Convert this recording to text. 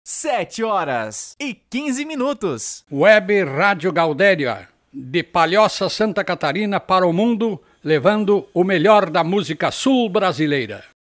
7h15. Web Rádio Gaudéria, de Palhoça, Santa Catarina para o mundo, levando o melhor da música sul brasileira.